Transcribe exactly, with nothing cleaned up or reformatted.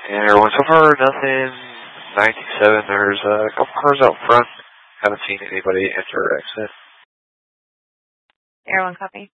And everyone, so far, nothing. nine two seven, there's a couple cars out front. Haven't seen anybody enter or exit. Air one copy.